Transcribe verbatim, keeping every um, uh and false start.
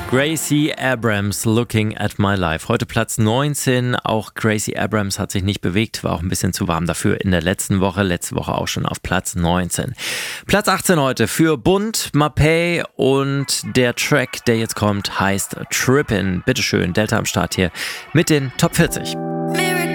Gracie Abrams, Looking at My Life. Heute Platz neunzehn. Auch Gracie Abrams hat sich nicht bewegt, war auch ein bisschen zu warm dafür in der letzten Woche. Letzte Woche auch schon auf Platz neunzehn. Platz achtzehn heute für Bunt, Mapei und der Track, der jetzt kommt, heißt Trippin'. Bitteschön, Delta am Start hier mit den Top vierzig.